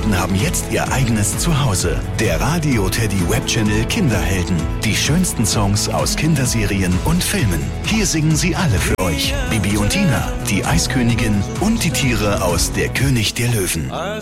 Kinderhelden haben jetzt ihr eigenes Zuhause. Der Radio Teddy Webchannel Kinderhelden. Die schönsten Songs aus Kinderserien und Filmen. Hier singen sie alle für euch. Bibi und Tina, die Eiskönigin und die Tiere aus Der König der Löwen.